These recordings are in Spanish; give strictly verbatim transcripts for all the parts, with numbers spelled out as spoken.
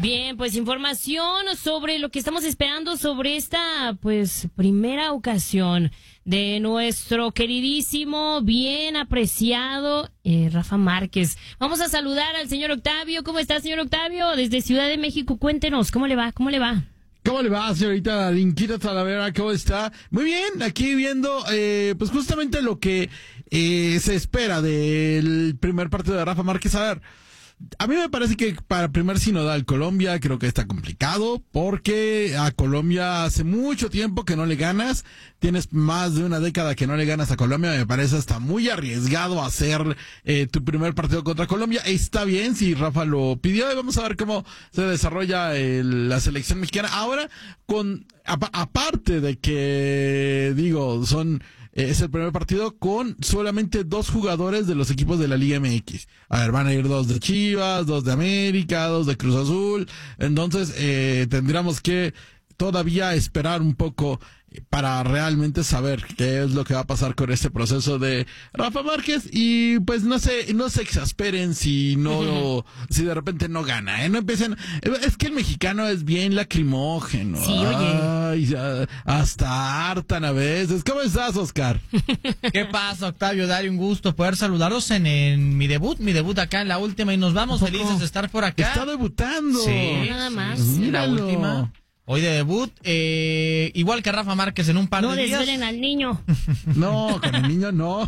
Bien, pues información sobre lo que estamos esperando sobre esta, pues, primera ocasión de nuestro queridísimo, bien apreciado eh, Rafa Márquez. Vamos a saludar al señor Octavio. ¿Cómo está, señor Octavio? Desde Ciudad de México, cuéntenos, ¿cómo le va? ¿Cómo le va? ¿Cómo le va, señorita Linquita Talavera? ¿Cómo está? Muy bien, aquí viendo, eh, pues justamente lo que eh, se espera del primer partido de Rafa Márquez. A ver, a mí me parece que para primer sinodal Colombia creo que está complicado porque a Colombia hace mucho tiempo que no le ganas. Tienes más de una década que no le ganas a Colombia. Me parece hasta muy arriesgado hacer eh, tu primer partido contra Colombia. Está bien si Rafa lo pidió y vamos a ver cómo se desarrolla el, la selección mexicana. Ahora, con a, aparte de que, digo, son... es el primer partido con solamente dos jugadores de los equipos de la Liga M X. A ver, van a ir dos de Chivas, dos de América, dos de Cruz Azul. Entonces, eh, tendríamos que todavía esperar un poco para realmente saber qué es lo que va a pasar con este proceso de Rafa Márquez. Y pues no se, no se exasperen si no, uh-huh. si de repente no gana, ¿eh? No empiecen, es que el mexicano es bien lacrimógeno. Sí, oye. Ay, ya, hasta hartan a veces. ¿Cómo estás, Oscar? ¿Qué pasa, Octavio? Dale un gusto poder saludaros en, en mi debut, mi debut acá en la última, y nos vamos felices de estar por acá. Está debutando. Sí, nada más. En la última. Hoy de debut, eh, igual que Rafa Márquez en un par no de días. No desvelen al niño. No, con el niño no.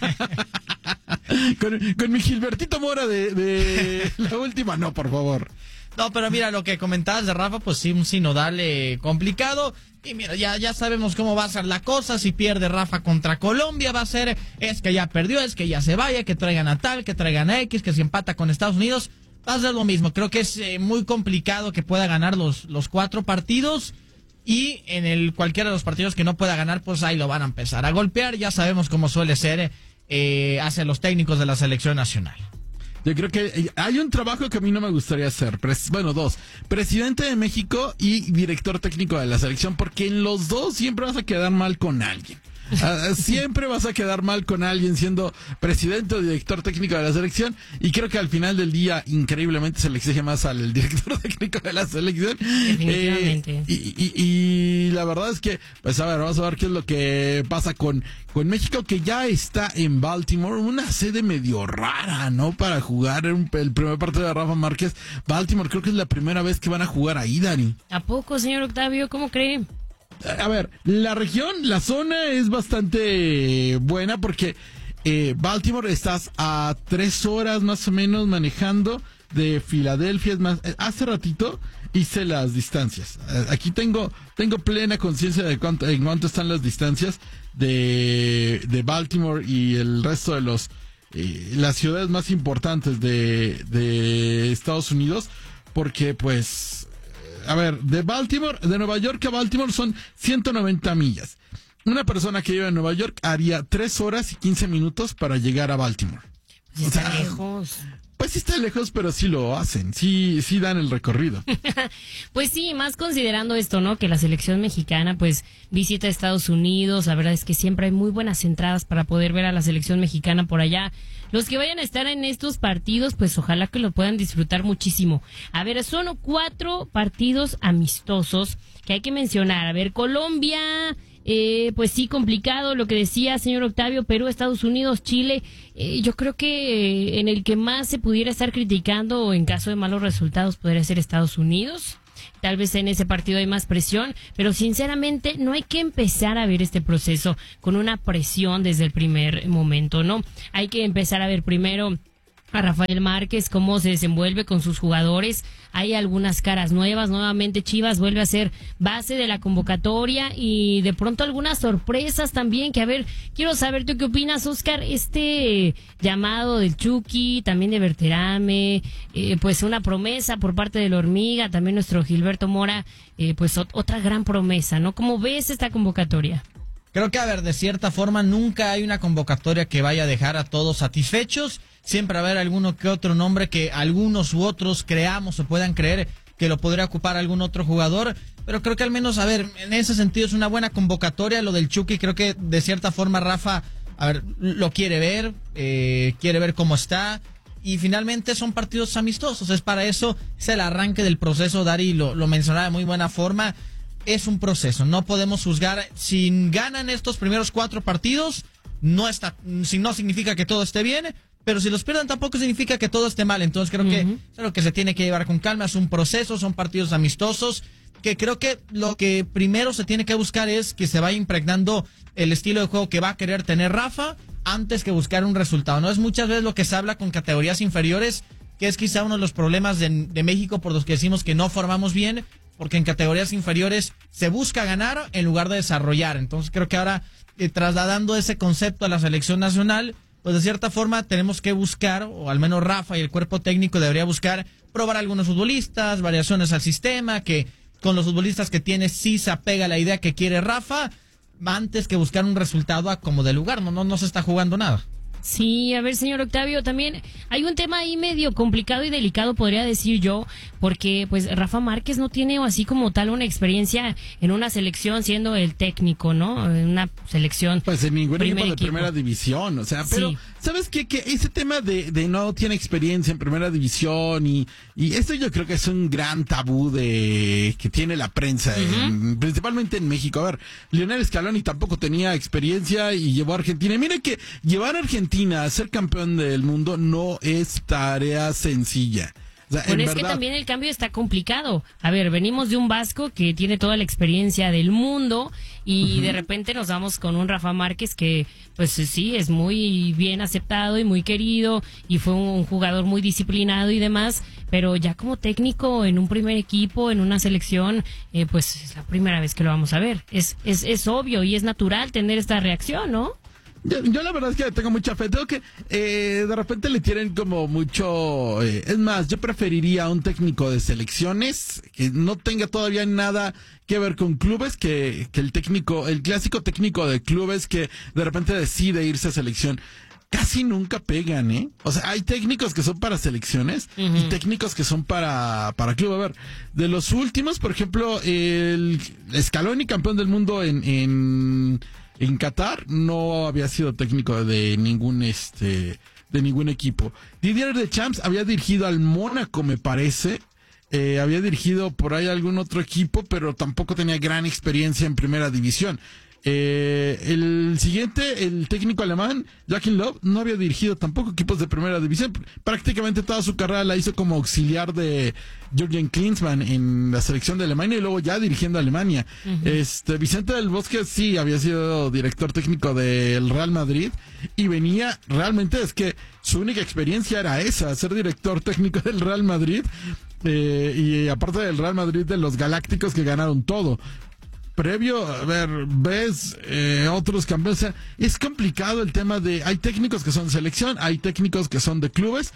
con, con mi Gilbertito Mora de, de la última, no, por favor. No, pero mira, lo que comentabas de Rafa, pues sí, un sinodal eh, complicado. Y mira, ya, ya sabemos cómo va a ser la cosa. Si pierde Rafa contra Colombia, va a ser, es que ya perdió, es que ya se vaya, que traigan a tal, que traigan a X, que si empata con Estados Unidos. Va a ser lo mismo. Creo que es eh, muy complicado que pueda ganar los, los cuatro partidos. Y en el cualquiera de los partidos que no pueda ganar, pues ahí lo van a empezar a golpear. Ya sabemos cómo suele ser eh, hacia los técnicos de la selección nacional. Yo creo que hay un trabajo que a mí no me gustaría hacer. Pres- bueno, dos. Presidente de México y director técnico de la selección, porque en los dos siempre vas a quedar mal con alguien. Uh, siempre vas a quedar mal con alguien siendo presidente o director técnico de la selección, y creo que al final del día increíblemente se le exige más al director técnico de la selección. Definitivamente. Eh, y, y, y la verdad es que, pues a ver, vamos a ver qué es lo que pasa con, con México, que ya está en Baltimore, una sede medio rara, ¿no? Para jugar un, el primer partido de Rafa Márquez. Baltimore creo que es la primera vez que van a jugar ahí, Dani. ¿A poco, señor Octavio? ¿Cómo cree? A ver, la región, la zona es bastante buena porque eh, Baltimore estás a tres horas más o menos manejando de Filadelfia. Es más, hace ratito hice las distancias. Aquí tengo tengo plena conciencia de cuánto, en cuánto están las distancias de, de Baltimore y el resto de los eh, las ciudades más importantes de, de Estados Unidos, porque pues... A ver, de Baltimore, de Nueva York a Baltimore son ciento noventa millas. Una persona que vive en Nueva York haría tres horas y quince minutos para llegar a Baltimore. Pues está o sea, lejos. Pues sí está lejos, pero sí lo hacen, sí, sí dan el recorrido. Pues sí, más considerando esto, ¿no? Que la selección mexicana, pues, visita Estados Unidos. La verdad es que siempre hay muy buenas entradas para poder ver a la selección mexicana por allá. Los que vayan a estar en estos partidos, pues ojalá que lo puedan disfrutar muchísimo. A ver, son cuatro partidos amistosos que hay que mencionar. A ver, Colombia... Eh, pues sí, complicado lo que decía señor Octavio. Perú, Estados Unidos, Chile. Eh, yo creo que en el que más se pudiera estar criticando, o en caso de malos resultados, podría ser Estados Unidos. Tal vez en ese partido hay más presión, pero sinceramente no hay que empezar a ver este proceso con una presión desde el primer momento, ¿no? Hay que empezar a ver primero a Rafael Márquez, cómo se desenvuelve con sus jugadores. Hay algunas caras nuevas, nuevamente Chivas vuelve a ser base de la convocatoria, y de pronto algunas sorpresas también, que a ver, quiero saber tú qué opinas, Oscar, este llamado del Chucky, también de Berterame, eh, pues una promesa por parte de la Hormiga, también nuestro Gilberto Mora, eh, pues ot- otra gran promesa, ¿no? ¿Cómo ves esta convocatoria? Creo que, a ver, de cierta forma nunca hay una convocatoria que vaya a dejar a todos satisfechos. Siempre va a haber alguno que otro nombre que algunos u otros creamos o puedan creer que lo podría ocupar algún otro jugador. Pero creo que al menos, a ver, en ese sentido es una buena convocatoria lo del Chucky. Creo que de cierta forma Rafa, a ver, lo quiere ver, eh, quiere ver cómo está. y finalmente son partidos amistosos. Es para eso, es el arranque del proceso. Dari lo, lo mencionaba de muy buena forma. Es un proceso, no podemos juzgar. Si ganan estos primeros cuatro partidos, no está, si no significa que todo esté bien, pero si los pierden tampoco significa que todo esté mal. Entonces creo uh-huh. que es lo que se tiene que llevar con calma. Es un proceso, son partidos amistosos, que creo que lo que primero se tiene que buscar es que se vaya impregnando el estilo de juego que va a querer tener Rafa, antes que buscar un resultado. No es muchas veces lo que se habla con categorías inferiores, que es quizá uno de los problemas de, de México por los que decimos que no formamos bien, porque en categorías inferiores se busca ganar en lugar de desarrollar. Entonces creo que ahora, eh, trasladando ese concepto a la selección nacional, pues de cierta forma tenemos que buscar, o al menos Rafa y el cuerpo técnico debería buscar, probar algunos futbolistas, variaciones al sistema, que con los futbolistas que tiene sí se apega a la idea que quiere Rafa, antes que buscar un resultado a como de lugar. No, no, no se está jugando nada. Sí, a ver, señor Octavio, también hay un tema ahí medio complicado y delicado, podría decir yo, porque pues Rafa Márquez no tiene así como tal una experiencia en una selección siendo el técnico, ¿no? En una selección. Pues en ningún equipo de equipo. primera división, o sea, pero, sí. ¿sabes qué? Que ese tema de, de no tiene experiencia en primera división y, y esto yo creo que es un gran tabú de que tiene la prensa, uh-huh. en, principalmente en México. A ver, Lionel Scaloni tampoco tenía experiencia y llevó a Argentina. Y mire que llevar a Argentina a ser campeón del mundo no es tarea sencilla. O sea, bueno, en es verdad... que también el cambio está complicado. A ver, venimos de un Vasco que tiene toda la experiencia del mundo y uh-huh. de repente nos vamos con un Rafa Márquez que, pues sí, es muy bien aceptado y muy querido y fue un jugador muy disciplinado y demás, pero ya como técnico en un primer equipo, en una selección, eh, pues es la primera vez que lo vamos a ver. Es, es, es obvio y es natural tener esta reacción, ¿no? Yo, yo la verdad es que tengo mucha fe. Tengo que eh, de repente le tienen como mucho... Eh, es más, yo preferiría a un técnico de selecciones que no tenga todavía nada que ver con clubes que, que el técnico, el clásico técnico de clubes que de repente decide irse a selección. Casi nunca pegan, ¿eh? O sea, hay técnicos que son para selecciones uh-huh. y técnicos que son para, para club. A ver, de los últimos, por ejemplo, el Scaloni, campeón del mundo en... en En Qatar, no había sido técnico de ningún este de ningún equipo. Didier Deschamps había dirigido al Mónaco, me parece. Eh, había dirigido por ahí algún otro equipo, pero tampoco tenía gran experiencia en primera división. Eh, el siguiente, el técnico alemán, Joachim Löw, no había dirigido tampoco equipos de primera división. Prácticamente toda su carrera la hizo como auxiliar de Jürgen Klinsmann en la selección de Alemania y luego ya dirigiendo a Alemania. Uh-huh. Este, Vicente del Bosque sí había sido director técnico del Real Madrid y venía, realmente es que su única experiencia era esa, ser director técnico del Real Madrid, eh, y aparte del Real Madrid de los Galácticos que ganaron todo. Previo, a ver, ves eh, otros campeones, o sea, es complicado el tema de, hay técnicos que son de selección, hay técnicos que son de clubes,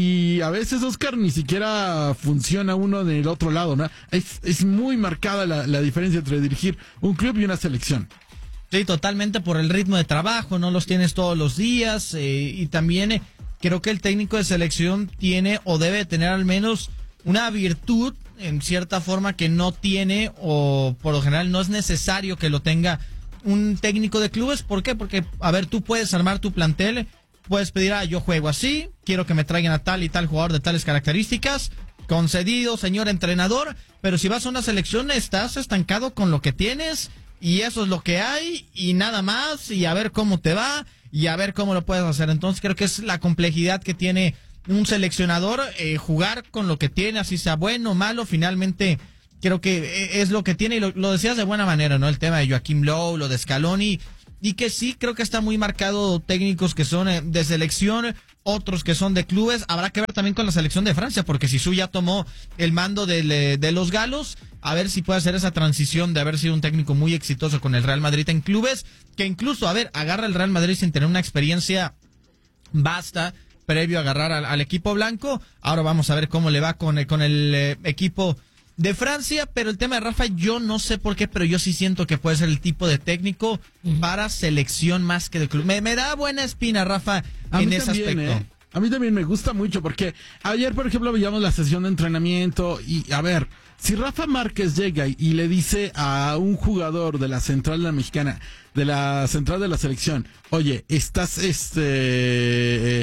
y a veces, Oscar, ni siquiera funciona uno del otro lado, ¿no? Es, es muy marcada la, la diferencia entre dirigir un club y una selección. Sí, totalmente, por el ritmo de trabajo, no los tienes todos los días, eh, y también eh, creo que el técnico de selección tiene o debe tener al menos una virtud en cierta forma que no tiene, o por lo general no es necesario que lo tenga un técnico de clubes. ¿Por qué? Porque, a ver, tú puedes armar tu plantel, puedes pedir, ah, yo juego así, quiero que me traigan a tal y tal jugador de tales características, concedido, señor entrenador, pero si vas a una selección estás estancado con lo que tienes y eso es lo que hay y nada más, y a ver cómo te va y a ver cómo lo puedes hacer. Entonces creo que es la complejidad que tiene un seleccionador, eh, jugar con lo que tiene, así sea bueno o malo, finalmente creo que es lo que tiene, y lo, lo decías de buena manera, ¿no? El tema de Joachim Löw, lo de Scaloni, y que sí, creo que está muy marcado técnicos que son eh, de selección, otros que son de clubes. Habrá que ver también con la selección de Francia, porque Zizou ya tomó el mando de, de los galos, a ver si puede hacer esa transición de haber sido un técnico muy exitoso con el Real Madrid en clubes, que incluso, a ver, agarra el Real Madrid sin tener una experiencia vasta, previo a agarrar al, al equipo blanco. Ahora vamos a ver cómo le va con, el, con el eh, equipo de Francia, pero el tema de Rafa, yo no sé por qué, pero yo sí siento que puede ser el tipo de técnico uh-huh. para selección más que de club. Me, me da buena espina, Rafa, a en ese también, aspecto. ¿eh? A mí también me gusta mucho, porque ayer, por ejemplo, veíamos la sesión de entrenamiento y, a ver, si Rafa Márquez llega y, y le dice a un jugador de la central de la mexicana, de la central de la selección, oye, estás, este...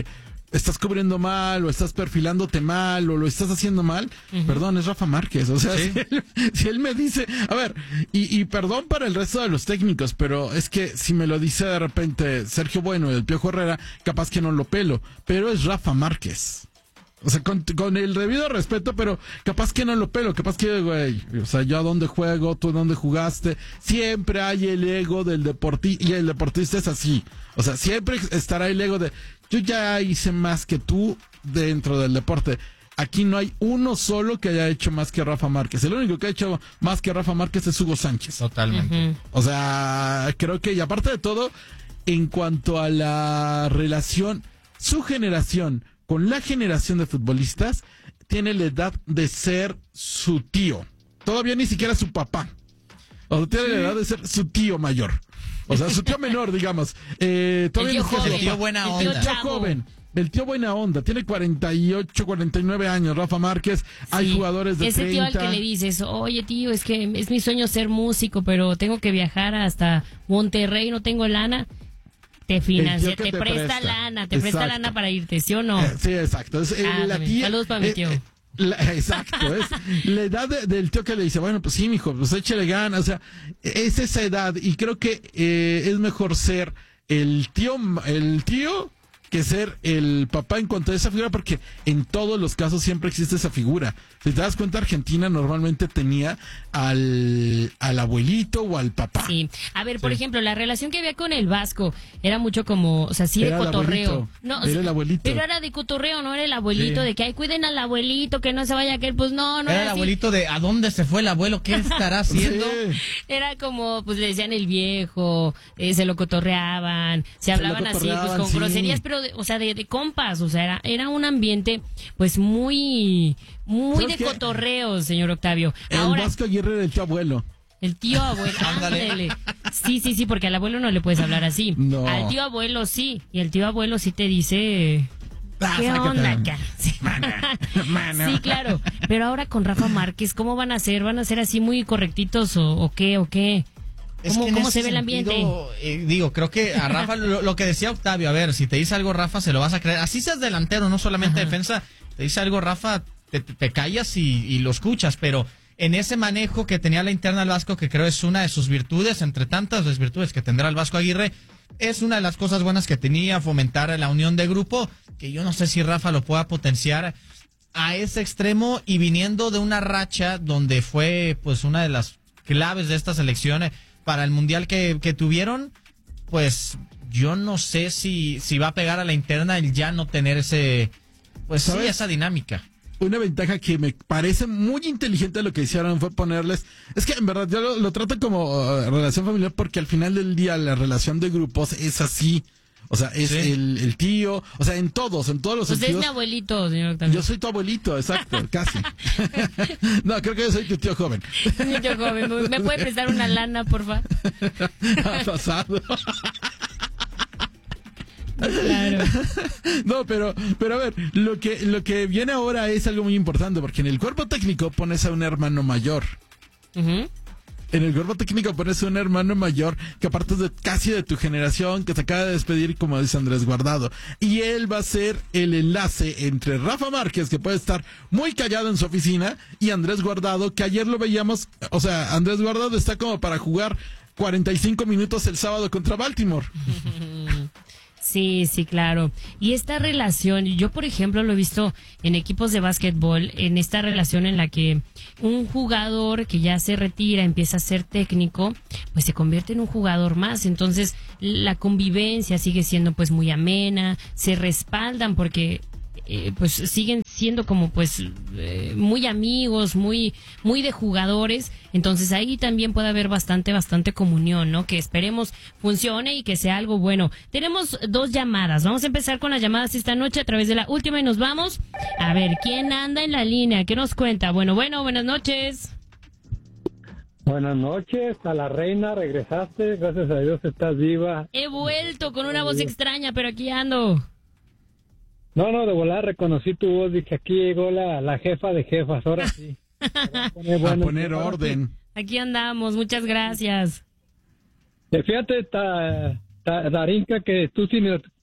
estás cubriendo mal, o estás perfilándote mal, o lo estás haciendo mal, uh-huh. perdón, es Rafa Márquez. O sea, ¿sí? si, él, si él me dice, a ver, y, y perdón para el resto de los técnicos, pero es que si me lo dice de repente Sergio Bueno y el Piojo Herrera, capaz que no lo pelo, pero es Rafa Márquez. O sea, con, con el debido respeto, pero capaz que no lo pelo, capaz que, güey, o sea, yo a dónde juego, tú a dónde jugaste, siempre hay el ego del deportista, y el deportista es así, o sea, siempre estará el ego de, yo ya hice más que tú dentro del deporte. Aquí no hay uno solo que haya hecho más que Rafa Márquez, el único que ha hecho más que Rafa Márquez es Hugo Sánchez. Totalmente. Uh-huh. O sea, creo que, y aparte de todo, en cuanto a la relación, su generación con la generación de futbolistas, tiene la edad de ser su tío. Todavía ni siquiera su papá. O sea, tiene sí. la edad de ser su tío mayor. O sea, su tío menor, digamos. Eh, todavía el tío ni joven. El tío buena onda. El tío joven. El tío buena onda. Tiene cuarenta y ocho, cuarenta y nueve años, Rafa Márquez. Sí. Hay jugadores de ese treinta. Ese tío al que le dices, oye tío, es que es mi sueño ser músico, pero tengo que viajar hasta Monterrey, no tengo lana. Te financia, te, te presta, presta lana, te exacto. presta lana para irte, ¿sí o no? Eh, sí, exacto. Es, eh, ah, la tía, saludos para mi tío. Eh, la, exacto, es la edad de, del tío que le dice, bueno, pues sí, mijo, pues échale ganas, o sea, es esa edad, y creo que eh, es mejor ser el tío, el tío que ser el papá en cuanto a esa figura, porque en todos los casos siempre existe esa figura. Si te das cuenta, Argentina normalmente tenía al, al abuelito o al papá. Sí. A ver, por sí. ejemplo, la relación que había con el Vasco era mucho como, o sea, sí de era cotorreo. No, era el abuelito. Pero era de cotorreo, no era el abuelito, sí. de que ay, cuiden al abuelito, que no se vaya a caer. Pues no, no era, era el así. abuelito de ¿a dónde se fue el abuelo? ¿Qué estará haciendo? Sí. Era como, pues le decían el viejo, eh, se lo cotorreaban, se hablaban se así, pues con sí. groserías, pero, de, o sea, de, de compas, o sea, era, era un ambiente, pues muy, muy de cotorreo, señor Octavio. El Ahora, Vasco Aguirre era el tío abuelo. El tío abuelo, ándale. Sí, sí, sí, porque al abuelo no le puedes hablar así. No. Al tío abuelo sí, y el tío abuelo sí te dice... ¿Qué ah, onda acá? Sí. sí, claro. Pero ahora con Rafa Márquez, ¿cómo van a ser? ¿Van a ser así muy correctitos o, o qué o qué? ¿Cómo, es que ¿cómo se ve el ambiente? Sentido, eh, digo, creo que a Rafa, lo, lo que decía Octavio, a ver, si te dice algo Rafa, se lo vas a creer. Así seas delantero, no solamente Ajá. defensa, te dice algo Rafa, te, te callas y, y lo escuchas, pero en ese manejo que tenía la interna del Vasco, que creo es una de sus virtudes, entre tantas desvirtudes que tendrá el Vasco Aguirre, es una de las cosas buenas que tenía, fomentar la unión de grupo, que yo no sé si Rafa lo pueda potenciar a ese extremo, y viniendo de una racha donde fue pues una de las claves de esta selección para el mundial que, que tuvieron, pues yo no sé si, si va a pegar a la interna el ya no tener ese, pues sí, esa dinámica. Una ventaja que me parece muy inteligente lo que hicieron fue ponerles, es que en verdad yo lo, lo trato como uh, relación familiar, porque al final del día la relación de grupos es así. O sea, es sí. el, el tío, o sea, en todos, en todos los Usted sentidos. es mi abuelito, señor Octavio. Yo soy tu abuelito, exacto, casi. No, creo que yo soy tu tío joven. Mi tío joven, ¿me puede prestar una lana, porfa? Ha pasado. Claro. No, pero, pero a ver, lo que, lo que viene ahora es algo muy importante, porque en el cuerpo técnico pones a un hermano mayor. Uh-huh. En el cuerpo técnico pones a un hermano mayor que aparte de casi de tu generación, que se acaba de despedir, como dice Andrés Guardado. Y él va a ser el enlace entre Rafa Márquez, que puede estar muy callado en su oficina, y Andrés Guardado, que ayer lo veíamos, o sea, Andrés Guardado está como para jugar cuarenta y cinco minutos el sábado contra Baltimore. Sí, sí, claro. Y esta relación, yo por ejemplo lo he visto en equipos de básquetbol, en esta relación en la que un jugador que ya se retira, empieza a ser técnico, pues se convierte en un jugador más. Entonces la convivencia sigue siendo pues muy amena, se respaldan porque eh, pues siguen siendo como pues eh, muy amigos, muy muy de jugadores. Entonces ahí también puede haber bastante, bastante comunión, ¿no? Que esperemos funcione y que sea algo bueno. Tenemos dos llamadas. Vamos a empezar con las llamadas esta noche a través de la última y nos vamos. A ver, ¿quién anda en la línea? ¿Qué nos cuenta? Bueno, bueno, buenas noches. Buenas noches, a la reina, regresaste, gracias a Dios estás viva. He vuelto con una voz extraña, pero aquí ando. No, no, de volar reconocí tu voz, dije, aquí llegó la, la jefa de jefas, ahora sí. A poner, bueno, a poner orden. Aquí andamos, muchas gracias. Fíjate, ta, ta, Darinka, que tú sin,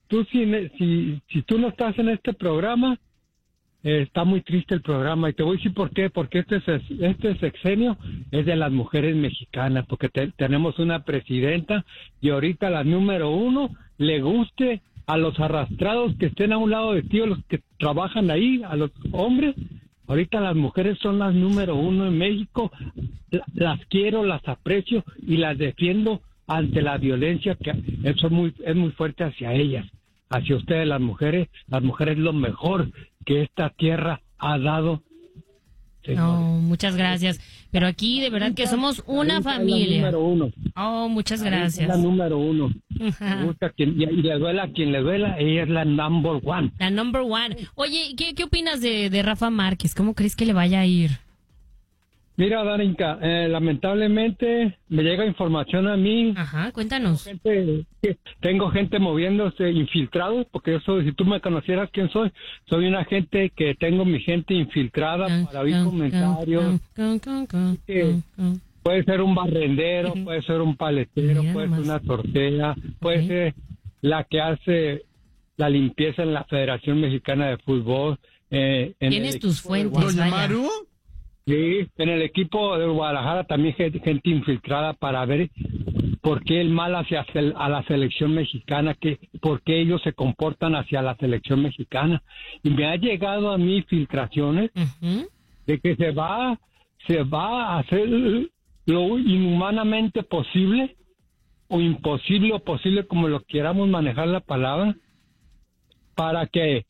tú si, si, si tú no estás en este programa, eh, está muy triste el programa. Y te voy a decir por qué. Porque este, este sexenio es de las mujeres mexicanas. Porque te, tenemos una presidenta y ahorita la número uno le guste a los arrastrados que estén a un lado de ti, o los que trabajan ahí, a los hombres. Ahorita las mujeres son las número uno en México. Las quiero, las aprecio y las defiendo ante la violencia que eso es muy, es muy fuerte hacia ellas, hacia ustedes las mujeres. Las mujeres es lo mejor que esta tierra ha dado. No, muchas gracias. Pero aquí de verdad que somos una familia. Es la número uno. Oh, muchas Ahorita gracias. Es la número uno. Me gusta quien, y, y le duela a quien le duela, ella es la number one. La number one. Oye, ¿qué, qué opinas de, de Rafa Márquez? ¿Cómo crees que le vaya a ir? Mira, Darinka, eh, lamentablemente me llega información a mí. Ajá, cuéntanos. Gente, tengo gente moviéndose, infiltrados, porque yo soy, si tú me conocieras quién soy, soy una gente que tengo mi gente infiltrada para oír comentarios. Eh, puede ser un barrendero, puede ser un paletero, Mira puede nomás. ser una tortera, puede Ok. ser la que hace la limpieza en la Federación Mexicana de Fútbol. Eh, en Tienes el tus equipo de fuentes, Doña vaya. Maru. Sí, en el equipo de Guadalajara también gente, gente infiltrada para ver por qué el mal hacia el- a la selección mexicana, que por qué ellos se comportan hacia la selección mexicana. Y me ha llegado a mí filtraciones Ujú. de que se va, se va a hacer lo inhumanamente posible o imposible o posible, como lo queramos manejar la palabra, para que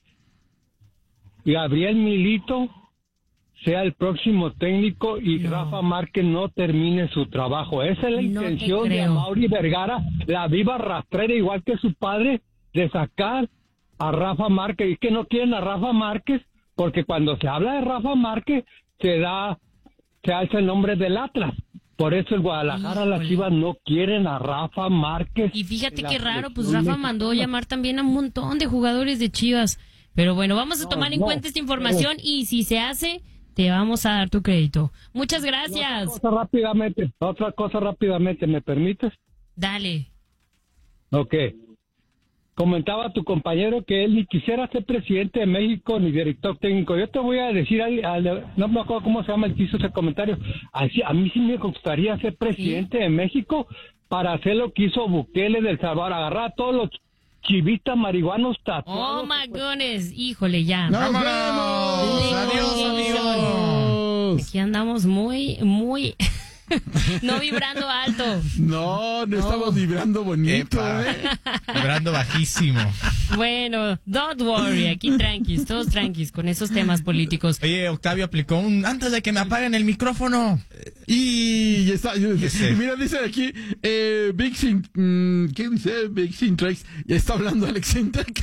Gabriel Milito sea el próximo técnico y No. Rafa Márquez no termine su trabajo. Esa es la No te intención de creo. Mauri Vergara, la viva rastrera, igual que su padre, de sacar a Rafa Márquez. Y que no quieren a Rafa Márquez, porque cuando se habla de Rafa Márquez, se da, se alza el nombre del Atlas. Por eso el Guadalajara, las Híjole. Chivas no quieren a Rafa Márquez. Y fíjate en la qué raro, pues selección Rafa mandó mexicana. llamar también a un montón de jugadores de Chivas. Pero bueno, vamos a No, tomar en no, cuenta esta información y si se hace, te vamos a dar tu crédito. Muchas Otra gracias. cosa rápidamente, otra cosa rápidamente, ¿me permites? Dale. Ok. Comentaba tu compañero que él ni quisiera ser presidente de México ni director técnico. Yo te voy a decir, al- al- no me acuerdo cómo se llama el que hizo ese comentario. Así, a mí sí me gustaría ser presidente de México para hacer lo que hizo Bukele del Salvador, agarrar a todos los chivitas marihuanos tatuados. Oh my goodness. Híjole, ya. ¡Nos ¡Vámonos! vemos! ¡Adiós, amigos! Adiós. Aquí andamos muy, muy... no vibrando alto. No, no estamos vibrando bonito, Epa. ¿eh? Vibrando bajísimo. Bueno, don't worry, aquí tranquis, todos tranquis con esos temas políticos. Oye, Octavio aplicó un antes de que me apaguen el micrófono. Y ya está. Y sé? mira, dice aquí, eh, Big Sin, mm, ¿qué dice? Big Sintrex. Ya está hablando Alex Intec.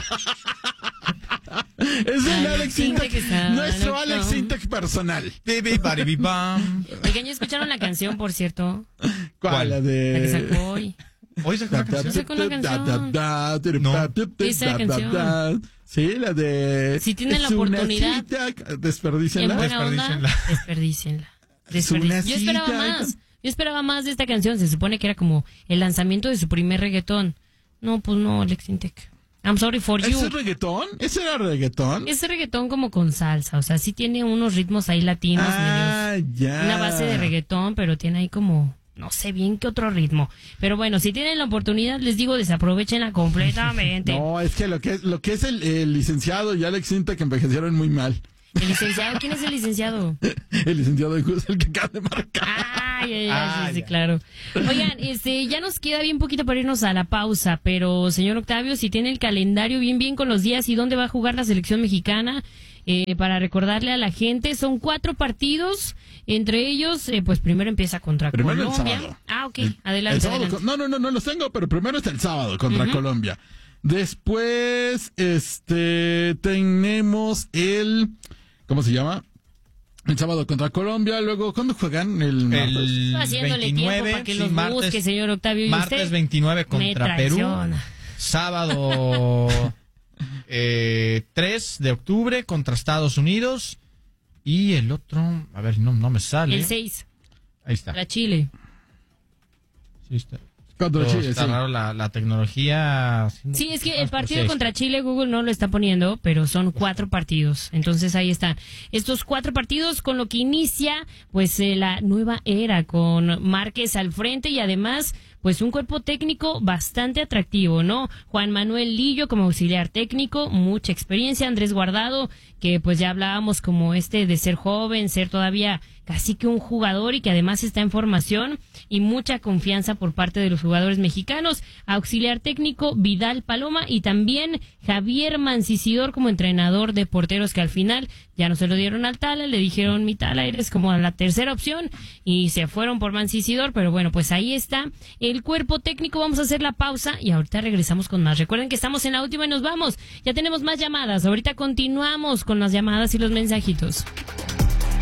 Es el Alex Alex Intec, Intec está- nuestro no. Alex Intec personal. Bibi, baribi, bam. Oigan, ¿ya escucharon la canción, por cierto? ¿Cuál? ¿Cuál? La La que de... sacó hoy. Hoy sacó una canción. sacó una canción. No. Esa canción. Sí, la de... Si tienen la Es una oportunidad. cita, En desperdícienla. buena onda, Desperdícienla. desperdícienla. Es una Desperdici- Yo esperaba cita. más. Yo esperaba más de esta canción. Se supone que era como el lanzamiento de su primer reggaetón. No, pues no, Alex Intec. I'm sorry for you. ¿Ese es reggaetón? ¿Ese era reggaetón? Es reggaetón como con salsa. O sea, sí tiene unos ritmos ahí latinos, Ah, medios. ya. Una base de reggaetón, pero tiene ahí como, no sé bien qué otro ritmo. Pero bueno, si tienen la oportunidad, les digo, desaprovechenla completamente. No, es que lo que es, lo que es el, el licenciado y Alex Intec envejecieron muy mal. El licenciado, ¿quién es el licenciado? El licenciado de es el que acaba de marcar. Ay, ay, ay, Ah, sí, sí, ya. claro. Oigan, este, ya nos queda bien poquito para irnos a la pausa, pero señor Octavio, si tiene el calendario bien bien con los días y dónde va a jugar la selección mexicana, eh, para recordarle a la gente, son cuatro partidos, entre ellos, eh, pues primero empieza contra Primero el Colombia. sábado. Ah, ok, El- adelante, el sábado adelante. con- no, no, no, no los tengo, pero primero está el sábado contra Ujú. Colombia. Después, este, tenemos el, ¿cómo se llama? El sábado contra Colombia. Luego, ¿cuándo juegan? El martes. El Haciéndole tiempo veintinueve, para que sí, los martes, busque, señor Octavio. ¿Y martes usted? veintinueve Me contra Perú. traiciona. Sábado eh, tres de octubre contra Estados Unidos. Y el otro, a ver, no, no me sale. El seis, Ahí está. para Chile. Sí, está. Es Contra Pero Chile, está sí. raro la, la tecnología. Sí, es que el Pues partido sí. contra Chile Google no lo está poniendo, pero son cuatro partidos. Entonces ahí están. Estos cuatro partidos con lo que inicia pues eh, la nueva era con Márquez al frente y además pues un cuerpo técnico bastante atractivo, ¿no? Juan Manuel Lillo como auxiliar técnico, mucha experiencia. Andrés Guardado, que pues ya hablábamos como este de ser joven, ser todavía casi que un jugador y que además está en formación y mucha confianza por parte de los jugadores mexicanos. Auxiliar técnico Vidal Paloma y también Javier Mancisidor como entrenador de porteros, que al final ya no se lo dieron al Tala, le dijeron mi Tala eres como la tercera opción y se fueron por Mancisidor, pero bueno, pues ahí está el cuerpo técnico. Vamos a hacer la pausa y ahorita regresamos con más. Recuerden que estamos en la última y nos vamos. Ya tenemos más llamadas. Ahorita continuamos con las llamadas y los mensajitos.